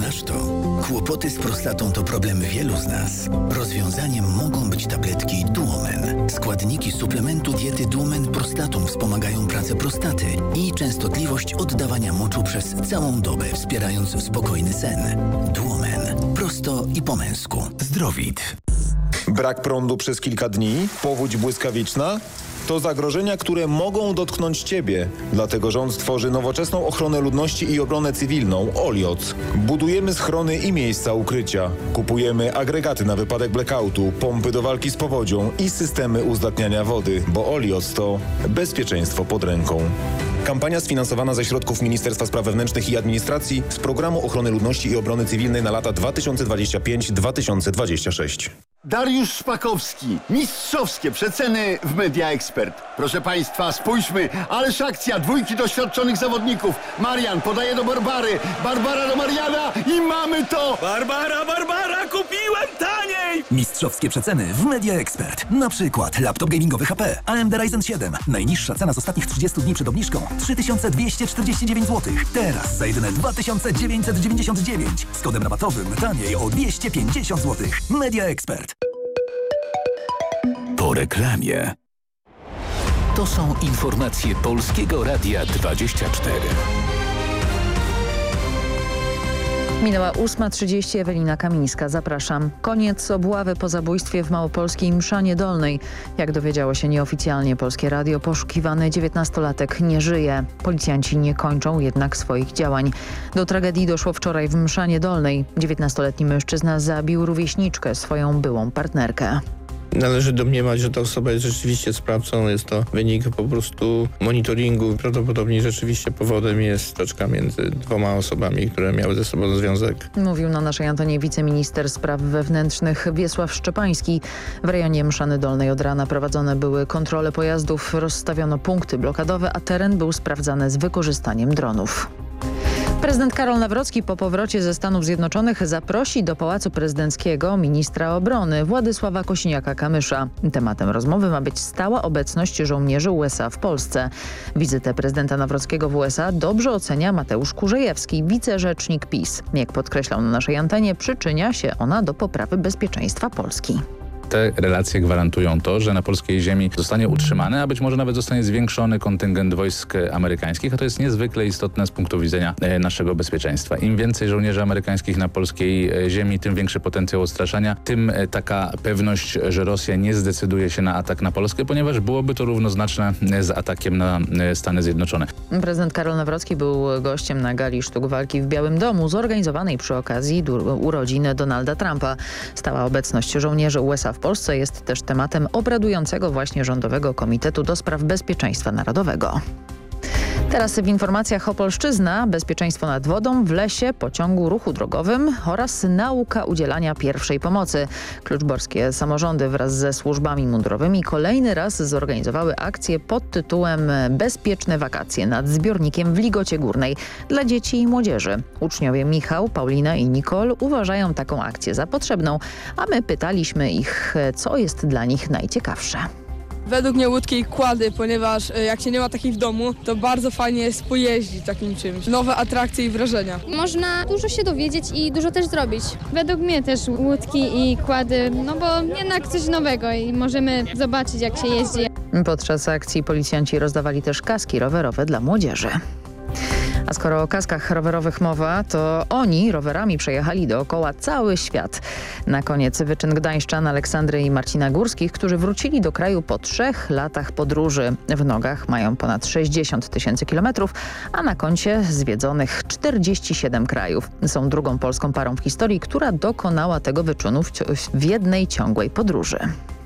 Znasz to. Kłopoty z prostatą to problem wielu z nas. Rozwiązaniem mogą być tabletki Duomen. Składniki suplementu diety Duomen Prostatum wspomagają pracę prostaty i częstotliwość oddawania moczu przez całą dobę, wspierając spokojny sen. Duomen. Prosto i po męsku. Zdrowit. Brak prądu przez kilka dni, powódź błyskawiczna to zagrożenia, które mogą dotknąć Ciebie. Dlatego rząd tworzy nowoczesną ochronę ludności i obronę cywilną OLIOC. Budujemy schrony i miejsca ukrycia. Kupujemy agregaty na wypadek blackoutu, pompy do walki z powodzią i systemy uzdatniania wody, bo OLIOC to bezpieczeństwo pod ręką. Kampania sfinansowana ze środków Ministerstwa Spraw Wewnętrznych i Administracji z Programu Ochrony Ludności i Obrony Cywilnej na lata 2025-2026. Dariusz Szpakowski. Mistrzowskie przeceny w Media Expert. Proszę Państwa, spójrzmy, ależ akcja, dwójki doświadczonych zawodników. Marian podaje do Barbary, Barbara do Mariana i mamy to! Barbara, kupiłem taniej! Mistrzowskie przeceny w Media Expert. Na przykład laptop gamingowy HP AMD Ryzen 7. Najniższa cena z ostatnich 30 dni przed obniżką 3249 zł. Teraz za jedyne 2999. Z kodem rabatowym taniej o 250 zł. Media Expert. Po reklamie. To są informacje Polskiego Radia 24. Minęła 8:30, Ewelina Kamińska, zapraszam. Koniec obławy po zabójstwie w małopolskiej Mszanie Dolnej. Jak dowiedziało się nieoficjalnie Polskie Radio, poszukiwany 19-latek nie żyje. Policjanci nie kończą jednak swoich działań. Do tragedii doszło wczoraj w Mszanie Dolnej. 19-letni mężczyzna zabił rówieśniczkę, swoją byłą partnerkę. Należy domniemać, że ta osoba jest rzeczywiście sprawcą. Jest to wynik po prostu monitoringu. Prawdopodobnie rzeczywiście powodem jest stoczka między dwoma osobami, które miały ze sobą związek. Mówił na naszej antenie wiceminister spraw wewnętrznych Wiesław Szczepański. W rejonie Mszany Dolnej od rana prowadzone były kontrole pojazdów, rozstawiono punkty blokadowe, a teren był sprawdzany z wykorzystaniem dronów. Prezydent Karol Nawrocki po powrocie ze Stanów Zjednoczonych zaprosi do Pałacu Prezydenckiego ministra obrony Władysława Kosiniaka-Kamysza. Tematem rozmowy ma być stała obecność żołnierzy USA w Polsce. Wizytę prezydenta Nawrockiego w USA dobrze ocenia Mateusz Kurzejewski, wicerzecznik PiS. Jak podkreślał na naszej antenie, przyczynia się ona do poprawy bezpieczeństwa Polski. Te relacje gwarantują to, że na polskiej ziemi zostanie utrzymany, a być może nawet zostanie zwiększony kontyngent wojsk amerykańskich, a to jest niezwykle istotne z punktu widzenia naszego bezpieczeństwa. Im więcej żołnierzy amerykańskich na polskiej ziemi, tym większy potencjał odstraszania, tym taka pewność, że Rosja nie zdecyduje się na atak na Polskę, ponieważ byłoby to równoznaczne z atakiem na Stany Zjednoczone. Prezydent Karol Nawrocki był gościem na gali sztuk walki w Białym Domu, zorganizowanej przy okazji urodzin Donalda Trumpa. Stała obecność żołnierzy USA w Polsce jest też tematem obradującego właśnie Rządowego Komitetu do Spraw Bezpieczeństwa Narodowego. Teraz w informacjach Opolszczyzna, bezpieczeństwo nad wodą, w lesie, pociągu, ruchu drogowym oraz nauka udzielania pierwszej pomocy. Kluczborskie samorządy wraz ze służbami mundurowymi kolejny raz zorganizowały akcję pod tytułem Bezpieczne wakacje nad zbiornikiem w Ligocie Górnej dla dzieci i młodzieży. Uczniowie Michał, Paulina i Nicole uważają taką akcję za potrzebną, a my pytaliśmy ich, co jest dla nich najciekawsze. Według mnie łódki i kłady, ponieważ jak się nie ma takich w domu, to bardzo fajnie jest pojeździć takim czymś. Nowe atrakcje i wrażenia. Można dużo się dowiedzieć i dużo też zrobić. Według mnie też łódki i kłady, no bo jednak coś nowego i możemy zobaczyć, jak się jeździ. Podczas akcji policjanci rozdawali też kaski rowerowe dla młodzieży. A skoro o kaskach rowerowych mowa, to oni rowerami przejechali dookoła cały świat. Na koniec wyczyn gdańszczan Aleksandry i Marcina Górskich, którzy wrócili do kraju po 3 latach podróży. W nogach mają ponad 60 000 kilometrów, a na koncie zwiedzonych 47 krajów. Są drugą polską parą w historii, która dokonała tego wyczynu w jednej ciągłej podróży.